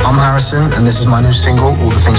I'm Harrison, and this is my new single, All the Things